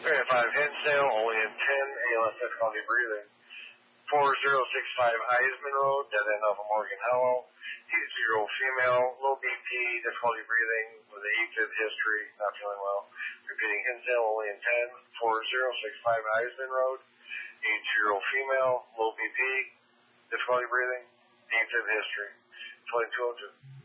Hinsdale, only in 10, ALS difficulty breathing. 4065 Eisman Road, dead end off of Morgan Hollow. 8-year-old female, low BP, difficulty breathing with an AFib history, not feeling well. Repeating, Hinsdale, only in 10, 4065 Eisman Road. 8-year-old female, low BP, difficulty breathing, AFib history. 2202.